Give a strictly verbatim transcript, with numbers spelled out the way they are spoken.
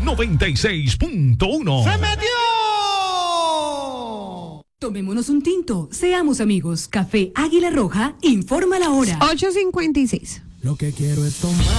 noventa y seis punto uno. ¡Se metió! Tomémonos un tinto, seamos amigos. Café Águila Roja, informa la hora. ocho cincuenta y seis. Lo que quiero es tomar.